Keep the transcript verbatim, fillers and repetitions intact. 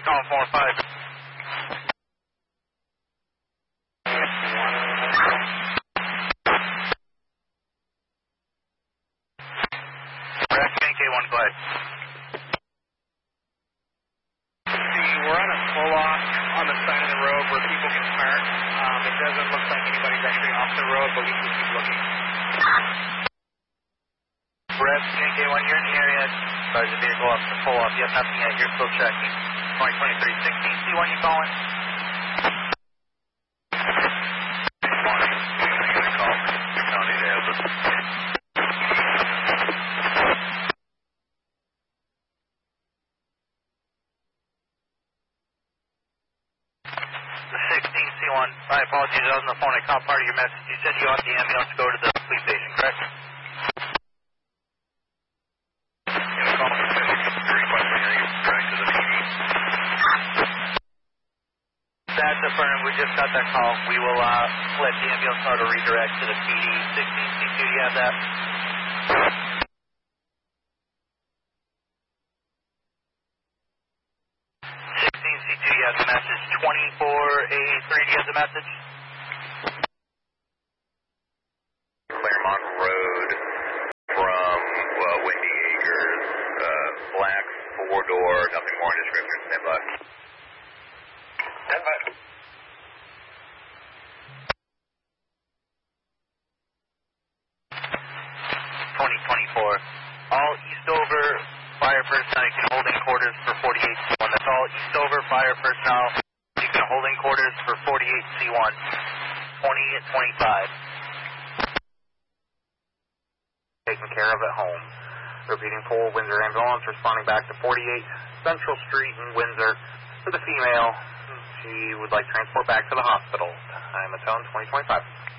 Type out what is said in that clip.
call four five. K one, go ahead. See, we're on a pull-off on the side of the road where people can park. Um, it doesn't look like anybody's actually off the road, but we can keep looking. Brett, K one, you're in the area. Sorry, the vehicle off the pull-off. You have nothing yet. You're still checking. twenty twenty-three sixteen, C one, you calling? Morning. I got a call from County to have this. sixteen C one, my apologies, I was on the phone, I caught part of your message. You said you want the ambulance to go to the police station, correct? Yeah, call from the request for hearing direct to the P D. That's affirmed, we just got that call. We will uh, let the ambulance know to redirect to the P D. sixteen C two, do you have that? sixteen C two, you have the message. twenty-four A three, do you have the message? Claremont Road from uh, Windy Acres, uh, black four-door, nothing more in description. Stand by. Stand by. twenty twenty-four. All Eastover fire personnel, you can hold in quarters for forty-eight C one. That's all Eastover fire personnel. You can hold in quarters for forty-eight C one. twenty twenty-five. Taken care of at home. Repeating full Windsor ambulance responding back to forty-eight Central Street in Windsor for the female. She would like transport back to the hospital. Time at tone twenty twenty-five.